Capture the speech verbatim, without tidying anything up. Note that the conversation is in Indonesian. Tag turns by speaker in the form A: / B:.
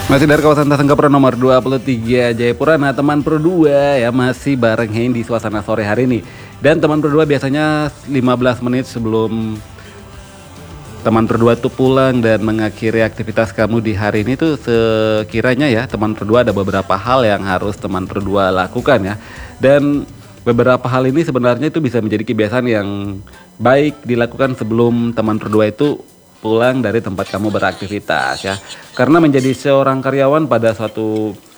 A: Masih dari kawasan Tasengkapura nomor dua puluh tiga Jayapura. Nah teman Pro dua ya masih bareng Hein di suasana sore hari ini. Dan teman Pro dua biasanya lima belas menit sebelum teman Pro dua tuh pulang dan mengakhiri aktivitas kamu di hari ini tuh sekiranya ya teman Pro dua ada beberapa hal yang harus teman Pro dua lakukan ya. Dan beberapa hal ini sebenarnya itu bisa menjadi kebiasaan yang baik dilakukan sebelum teman Pro dua itu pulang dari tempat kamu beraktivitas ya. Karena menjadi seorang karyawan pada suatu